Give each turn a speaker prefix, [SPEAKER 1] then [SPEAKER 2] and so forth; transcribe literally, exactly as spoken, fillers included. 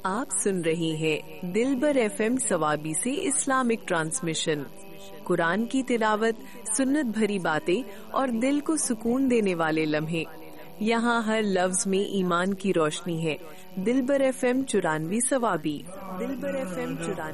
[SPEAKER 1] आप सुन रहे हैं दिलबर एफएम सवाबी से इस्लामिक ट्रांसमिशन। कुरान की तिलावत, सुन्नत भरी बातें और दिल को सुकून देने वाले लम्हे। यहाँ हर लफ्ज में ईमान की रोशनी है। दिलबर एफएम चुरानवी सवाबी। दिलबर एफएम चुरानवी